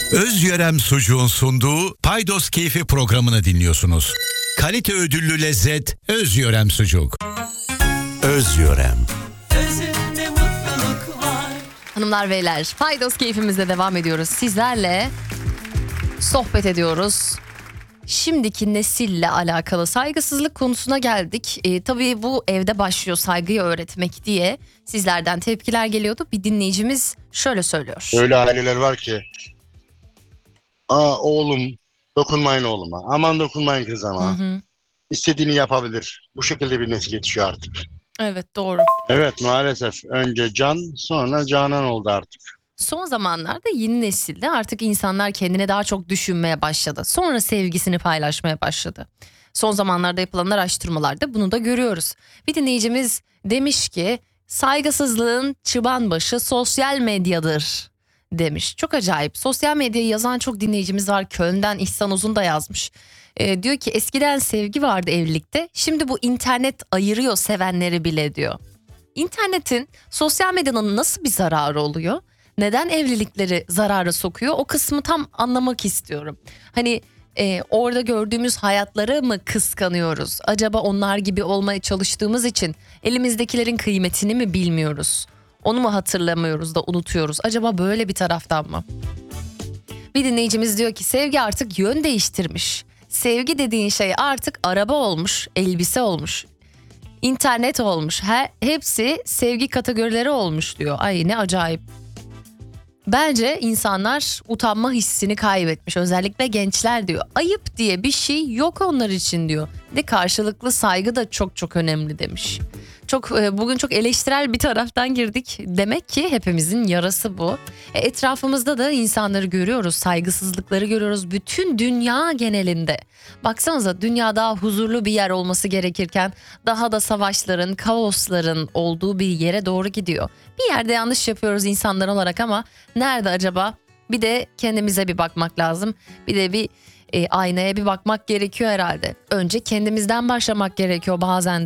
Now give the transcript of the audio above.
Özyörem Sucuğun sunduğu Paydos Keyfi programını dinliyorsunuz. Kalite ödüllü lezzet Özyörem Sucuk. Özyörem. Özünde mutluluk var. Hanımlar beyler, Paydos keyfimizde devam ediyoruz. Sizlerle sohbet ediyoruz. Şimdiki nesille alakalı saygısızlık konusuna geldik. Tabii bu evde başlıyor saygıyı öğretmek diye sizlerden tepkiler geliyordu. Bir dinleyicimiz şöyle söylüyor. Öyle aileler var ki, oğlum dokunmayın oğluma, aman dokunmayın kızıma. İstediğini yapabilir. Bu şekilde bir nesil yetişiyor artık. Evet, doğru. Evet, maalesef önce can, sonra canan oldu artık. Son zamanlarda yeni nesilde artık insanlar kendine daha çok düşünmeye başladı. Sonra sevgisini paylaşmaya başladı. Son zamanlarda yapılan araştırmalarda bunu da görüyoruz. Bir dinleyicimiz demiş ki saygısızlığın çıban başı sosyal medyadır demiş. Çok acayip. Sosyal medyayı yazan çok dinleyicimiz var. Köln'den İhsan Uzun da yazmış. Diyor ki eskiden sevgi vardı evlilikte. Şimdi bu internet ayırıyor sevenleri bile diyor. İnternetin, sosyal medyanın nasıl bir zararı oluyor? Neden evlilikleri zarara sokuyor? O kısmı tam anlamak istiyorum. Hani orada gördüğümüz hayatları mı kıskanıyoruz? Acaba onlar gibi olmaya çalıştığımız için elimizdekilerin kıymetini mi bilmiyoruz? Onu mu hatırlamıyoruz da unutuyoruz? Acaba böyle bir taraftan mı? Bir dinleyicimiz diyor ki sevgi artık yön değiştirmiş. Sevgi dediğin şey artık araba olmuş, elbise olmuş. İnternet olmuş. Hepsi sevgi kategorileri olmuş diyor. Ay ne acayip. Bence insanlar utanma hissini kaybetmiş. Özellikle gençler diyor. Ayıp diye bir şey yok onlar için diyor. De karşılıklı saygı da çok çok önemli demiş. Bugün çok eleştirel bir taraftan girdik. Demek ki hepimizin yarası bu. Etrafımızda da insanları görüyoruz. Saygısızlıkları görüyoruz. Bütün dünya genelinde. Baksanıza dünya daha huzurlu bir yer olması gerekirken daha da savaşların, kaosların olduğu bir yere doğru gidiyor. Bir yerde yanlış yapıyoruz insanlar olarak ama nerede acaba? Bir de kendimize bir bakmak lazım. Bir de bir aynaya bir bakmak gerekiyor herhalde. Önce kendimizden başlamak gerekiyor bazen de.